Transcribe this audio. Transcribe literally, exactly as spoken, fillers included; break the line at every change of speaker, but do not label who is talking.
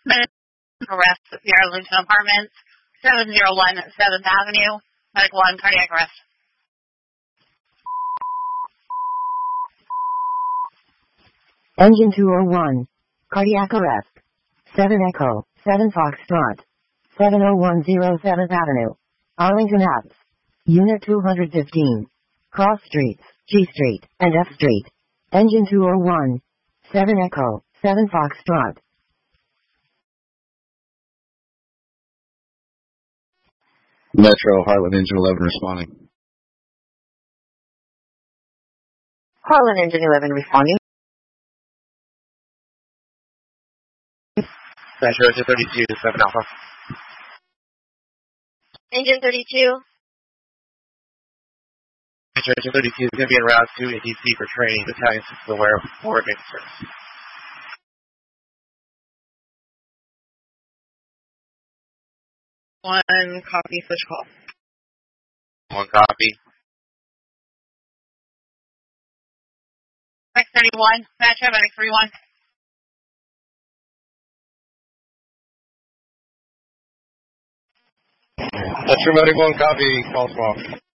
Arrest at the Arlington Apartments, seven oh one seventh Avenue, Medic one, cardiac arrest.
Engine two oh one, cardiac arrest. seven Echo, seven Foxtrot, seven oh one oh seventh Avenue, Arlington Ave. Unit two hundred fifteen. Cross Streets, G Street, and F Street. Engine two oh one, seven Echo, seven Foxtrot.
Metro, Heartland Engine eleven responding.
Heartland Engine eleven responding.
Metro Engine thirty-two, seven Alpha.
Engine thirty-two.
Metro Engine thirty-two is going to be en route to A T C for training. Battalion is aware of forward maintenance service.
One copy, switch call.
One copy.
X thirty-one, Metro, Medic three one.
Metro Medic one copy, call small.